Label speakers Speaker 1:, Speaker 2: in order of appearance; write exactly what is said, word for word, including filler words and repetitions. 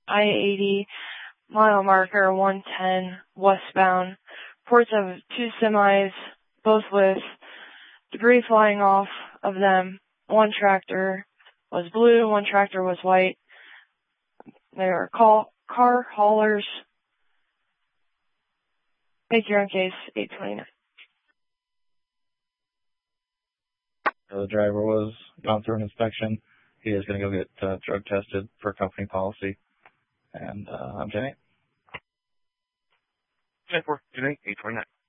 Speaker 1: I eighty, mile marker one ten, westbound. Reports of two semis, both with debris flying off of them. One tractor was blue, one tractor was white. They were call, car haulers. Make your own case, eight twenty-nine.
Speaker 2: The driver was gone through an inspection. He is going to go get uh, drug tested for company policy. And uh, I'm Jenny.
Speaker 3: ten four, Jenny, eight twenty-nine.